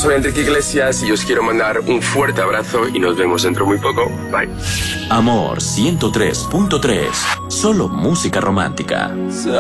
soy Enrique Iglesias y os quiero mandar un fuerte abrazo y nos vemos dentro muy poco. Bye. Amor 103.3, solo música romántica.